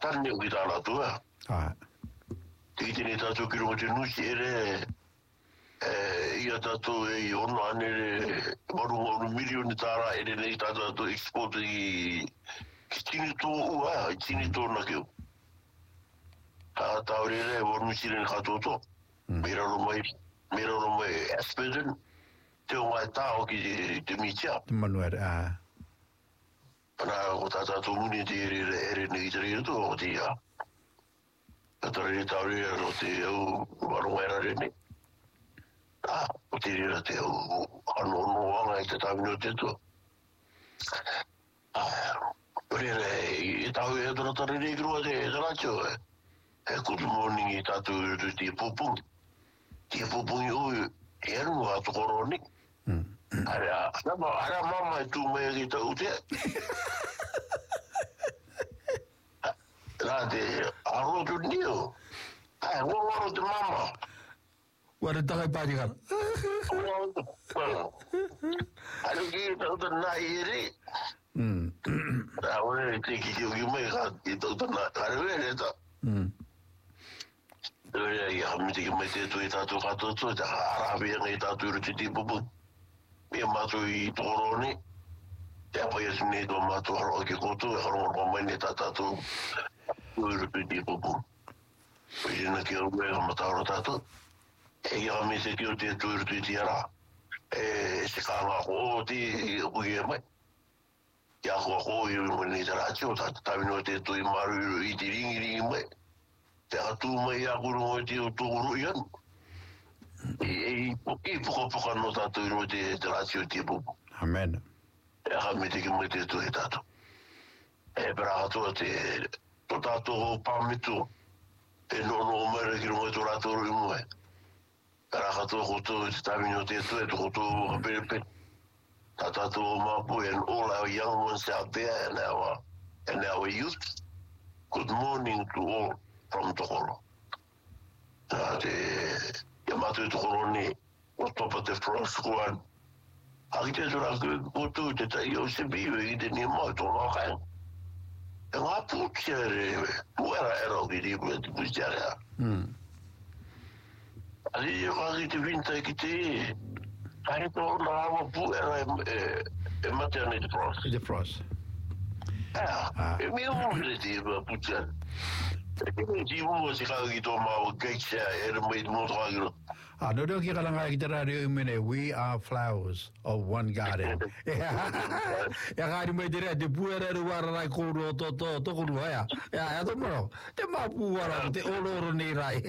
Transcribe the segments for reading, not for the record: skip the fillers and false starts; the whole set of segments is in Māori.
tanne o kita la tua. Tini tatu kiro te nusi ere ia tatu e ono ane waru milioni tara ere nei tatu export i tini tō ua, tini tō na keo. Taurere waru siren katoto. Mera romai Aspen te o mai tao ki te mitia. Te manuere, Pana o tatu muni te ere nei te reo o te ia. Tare tauri no te o waronga rene. O te rira te o ano wanga te tamino te to. Rere I tau e tara tare nei grua te racho good morning I tatu te pupung. Te pupung o e anu a to koroni. Ara mama tu me ki tau te. Te aro tu nio. Wawaro te mama. Wara takai pātikara. Aro ki tau ta nai ere. Ore te ki ki mai ka I tau ta nai. Aro ere ta. Ore I hamiti ki mai te tu I tatu katoto. Te harabi ngai tatu uru te pupu. Mia matu I toroni. Te apa ia sini to matu haro ki koto. Haro mai ne tatu. Uru te pupu. Pujina ki o mea mataro tatu. E ia me se ki o te tuiru te ara. Se kanga ko te uie mai. Ia ko I mani te rachi o tatu tawino te tui maru I te ringi mai. Te atu mai a kuru mo te o tōru I anu. I puka no tatu ino te rachi o te pupu. Amen. E hame te ki mai te tui tatu. E pera atua te to tatu o pamitu. E no mera ki runga to ratoru I moe. Pera kato koto te tamino te tu e to koto haperepe. Tatato o mapu and all our young ones out there and our youth. Good morning to all from Tokoro. Te Yamato Tokoro ni o topa te frost kuan. Aki te tura koto te tai o se biwe I te ni mai to nokai. E ngā pūtia puera era o ki ripu e te pūtiarea. Ali e whaki te winta ki te Kare tō na awa puera e matea te frost. The frost. E mea mōre te pūtia. E me ti ua se kau ki tō maua geisha e re mai te mōto agiro. No reo ki kalanga ki te radio I mene, we are flowers of one garden. E kāri mai te rea, te puera re wara rai kōru o tō rua ea. Ea tō maro, te mapu wara te oro nei rai.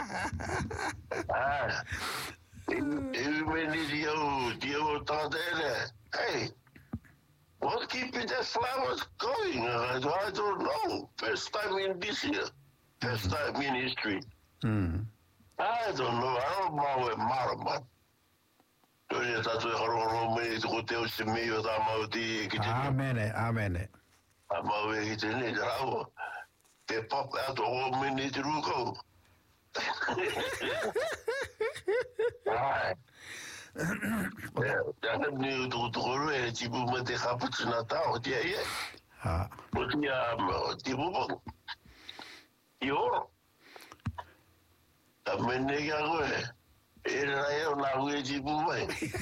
E meni di au tāta ere. Hey, what keeping the flowers going? I don't know. First time in this year. First time in history. I don't know. I don't know Maraman. Tōia tātou e haro mei te ko te o se mei o tā mau te ki te Amene. A mau e ki te ne te rau. Te pop ato o meni te rūkau. Tāna ni o tōkoro e tipu ma te kaputina tāo te aia. O te pupang. I oro. Ta mene kia koe. E rai o nā ue tipu mai.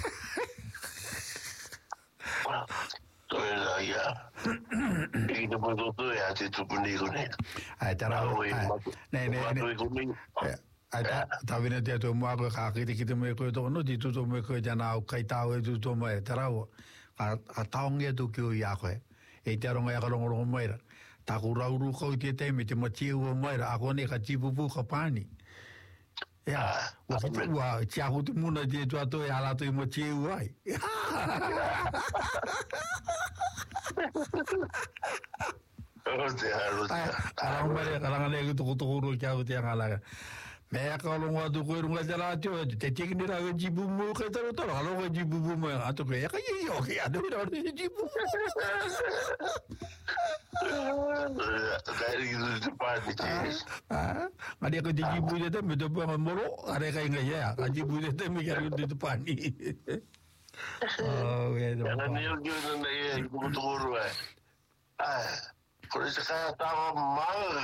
Toi rā ia. E ki te pototo e a te tupu ni kone. Ai, tā rau. Matu e kone. Tā wina te atua mua koe kākite ki te mea koe tō no, ti tuto mea koe tēnā au kai tāu e tuto mea te rau. Ka taongia tu ki o i a koe. E te aronga e ka rongorongo maira. Tā ku rauru kau te teime te matia ua maira. A kone ka tipupu ka pāni. Ea, ua tiaku te muna te tu ato e halato I matia ua ai. Karanga mare, karanga lege toko ro kia o te angalaga. Mea ka longa atu koe runga te rātio, te tekini rā ka jibumu kai taro taro, halo ka jibumu mai ato koe, e ka i o ke atu rā te jibumu. Kairi ki te pāti te. Ngari ka te jibu te teme, te puanga moro, are ka inga ia, ka jibu te teme kia te pāni. Ana ni o kiona na ia, I kumutokoro ai. Kore se kaya tawa maa